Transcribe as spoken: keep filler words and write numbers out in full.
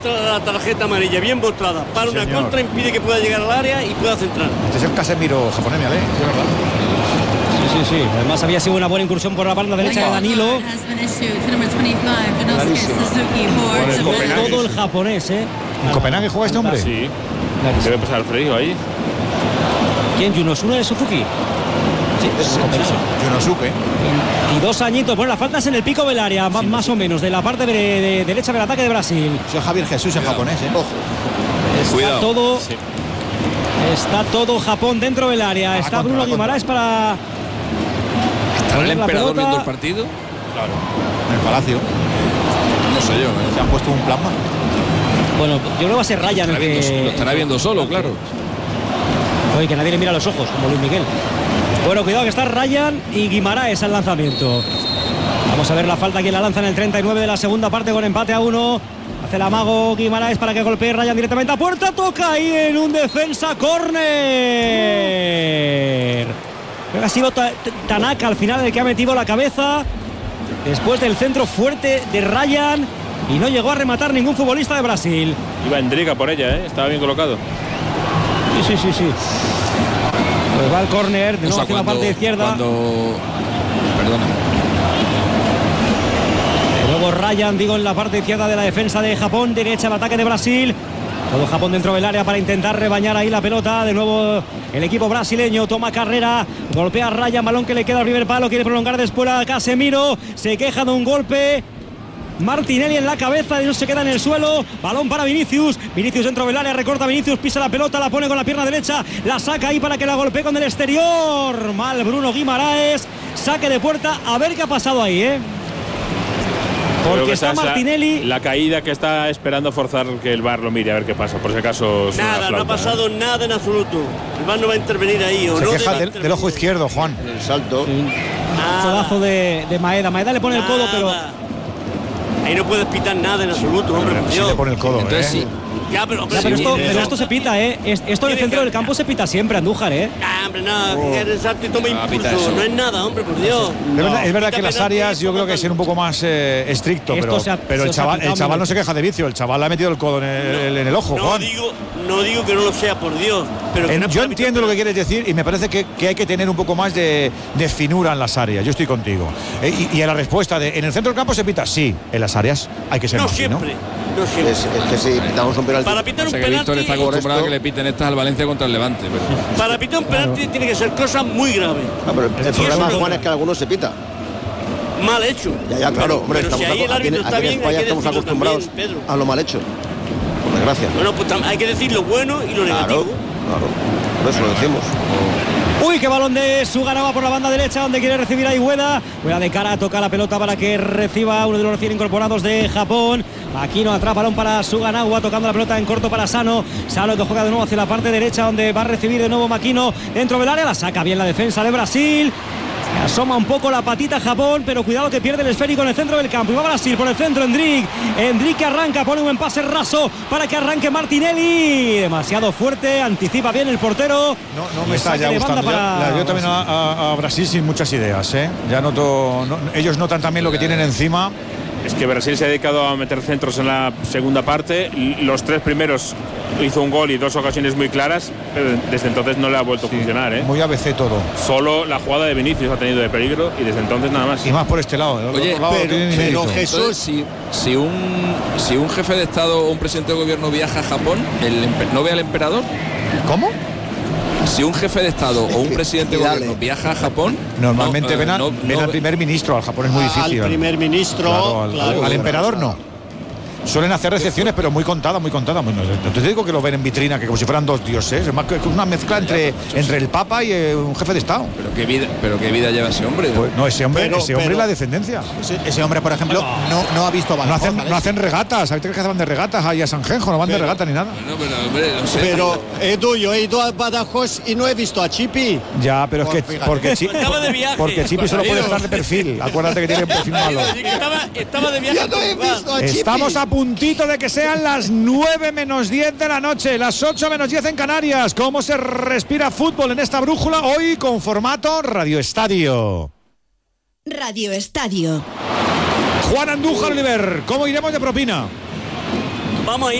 La tarjeta amarilla bien mostrada para sí, una señor. contra, impide que pueda llegar al área y pueda centrar. Este es el Casemiro japonés, ¿eh? Sí, verdad. Sí, sí, sí. Además había sido una buena incursión por la banda derecha de Danilo. Bueno, Todo el japonés, ¿eh? ¿En Copenhague juega este hombre? Sí. Debe pasar el Alfredo ahí. ¿Quién? ¿Yunosune de Suzuki? Sí, Sí, Yunosuke. Y dos añitos. Bueno, la falta es en el pico del área, más, más o menos, de la parte de, de derecha del ataque de Brasil. Soy Javier Jesús en japonés, ¿eh? Ojo. Está Cuidado. todo. Sí. Está todo Japón dentro del área. Ah, Está contra, Bruno contra. Guimaraes para. ¿Estará el la emperador pelota. viendo el partido? Claro. En el Palacio. No sé yo. ¿eh? Se han puesto un plasma. Bueno, yo creo que va a ser Ryan el Estará viendo- que. Lo estará viendo solo, claro. Oye, que nadie le mira los ojos, como Luis Miguel. Bueno, cuidado que está Ryan y Guimaraes al lanzamiento. Vamos a ver la falta que la lanza en el treinta y nueve de la segunda parte con empate a uno. Hace el amago Guimaraes para que golpee Ryan directamente a puerta. Toca ahí en un defensa córner. Creo que ha sido Ta- Tanaka al final el que ha metido la cabeza después del centro fuerte de Ryan y no llegó a rematar ningún futbolista de Brasil. Iba Endriga por ella, ¿eh? Estaba bien colocado. Sí, sí, sí, sí. Pues va el córner de O nuevo sea, hacia cuando, la parte izquierda. Cuando... Perdona. De nuevo Ryan, digo, en la parte izquierda de la defensa de Japón, derecha el ataque de Brasil. Todo Japón dentro del área para intentar rebañar ahí la pelota. De nuevo el equipo brasileño toma carrera, golpea a Ryan, balón que le queda al primer palo, quiere prolongar después a Casemiro, se queja de un golpe. Martinelli en la cabeza, no se queda en el suelo. Balón para Vinicius. Vinicius dentro del área, recorta Vinicius, pisa la pelota, la pone con la pierna derecha, la saca ahí para que la golpee con el exterior. Mal Bruno Guimaraes. Saque de puerta. A ver qué ha pasado ahí, ¿eh? Creo Porque que está esa es la- Martinelli. La, caída que está esperando forzar que el V A R lo mire a ver qué pasa. Por si acaso. suena Nada, la no ha flauta, pasado ¿eh? nada en absoluto. El V A R no va a intervenir ahí. O Se no queja debe del, intervenir. del ojo izquierdo, Juan. En el salto. Nada, Codazo de, de Maeda. Maeda le pone el codo, pero. nada. Ahí no puedes pitar nada en absoluto, hombre, por Sí Dios. le pone el codo, Entonces ¿eh? sí. Ya, pero, Ya, pero, sí, esto, sí, pero sí. esto se pita, ¿eh? Es- Esto en el centro del campo se pita siempre, Andújar, ¿eh? Ah, hombre, nada, que el salto y toma Ah, pita impulso. eso. No es nada, hombre, por Dios. Es verdad, es verdad Pita que las penalti, áreas yo creo que toma ser un poco más eh, estricto, Esto pero, se ha- pero se el os ha chaval, el pitado chaval mil no se queja de vicio, el chaval le ha metido el codo en el, en el ojo, No Juan. digo, no digo que no lo sea, por Dios. Pero que En- no es yo para entiendo pitar lo que quieres decir y me parece que, que hay que tener un poco más de, de finura en las áreas. Yo estoy contigo. Eh, y, y a la respuesta de en el centro del campo se pita, sí, en las áreas hay que ser No más fino. siempre, no siempre. Es, es que si pitamos un penalti. Para pitar O un sea que Víctor penalti, está acostumbrado a esto- que le piten estas al Valencia contra el Levante. Pero... para pitar un penalti tiene que ser cosas muy graves. Ah, pero el, el Sí, problema, eso no- Juan, es que algunos se pita. Mal hecho. Ya, ya, claro, Pero- hombre, pero estamos si ahí aco- el aquí, árbitro en- está aquí en bien, España hay que estamos decirlo acostumbrados también, Pedro. a lo mal hecho. Por desgracia. Bueno, pues tam- hay que decir lo bueno y lo Claro, negativo. claro. Por eso lo decimos. Uy, qué balón de Suganova por la banda derecha, donde quiere recibir a Iweda. Juega de cara, toca la pelota para que reciba uno de los recién incorporados de Japón. Aquino atrapa balón para Suganova, tocando la pelota en corto para Sano. Sano que juega de nuevo hacia la parte derecha, donde va a recibir de nuevo Makino dentro del área. La saca bien la defensa de Brasil. Se asoma un poco la patita Japón, pero cuidado que pierde el esférico en el centro del campo. Y va Brasil por el centro, Endrick. Endrick que arranca, pone un buen pase raso para que arranque Martinelli. Demasiado fuerte, anticipa bien el portero. No, no me Y está saque ya de banda gustando. Ya- para la- yo también a, a- a Brasil sin muchas ideas, ¿eh? Ya noto. no- ellos notan también lo que tienen encima. Es que Brasil se ha dedicado a meter centros en la segunda parte. L- Los tres primeros hizo un gol y dos ocasiones muy claras, pero desde entonces no le ha vuelto a funcionar, ¿eh? Muy A B C todo. Solo la jugada de Vinicius ha tenido de peligro y desde entonces nada más. Y más por este lado. ¿eh? Oye, otro lado pero- tienen pero inédito. Jesús- Entonces, si, si, un, si un jefe de Estado o un presidente de gobierno viaja a Japón, el empe- ¿no ve al emperador? ¿Cómo? Si un jefe de Estado o un presidente de Y dale. gobierno viaja a Japón, Normalmente no, eh, ven, a- no- ven no al ve- primer ministro, al Japón es muy difícil. Al primer ministro, Claro, al, claro. al emperador no. Suelen hacer recepciones, pero muy contadas, muy contadas. Muy- no, no te digo que lo ven en vitrina, que como si fueran dos dioses. Es más que es una mezcla entre, entre el Papa y eh, un jefe de Estado. Pero qué vida, pero qué vida lleva ese hombre. Pues, no, ese hombre, Pero- ese hombre pero- es la descendencia. Ese, ese hombre, por ejemplo, no, no ha visto No Badajoz, hacen, ¿sabes? no hacen regatas. Hay que van de regatas ahí a Sanjenjo, no van de Pero- regata ni nada. No, pero, hombre, no sé. Pero, Edu, yo he ido a Badajoz y no he visto a Chipi. Ya, pero es Pues que fíjate. porque, Chi- Estaba de viaje. porque Chipi solo puede estar de perfil. Acuérdate que tiene un perfil malo. Estaba, estaba de viaje. Yo no he en Portugal. visto a Chipi. Estamos a puntito de que sean las nueve menos diez de la noche, las ocho menos diez en Canarias. ¿Cómo se respira fútbol en esta brújula? Hoy con formato Radio Estadio. Radio Estadio. Juan Andújar, Oliver, ¿cómo iremos de propina? Vamos a ir.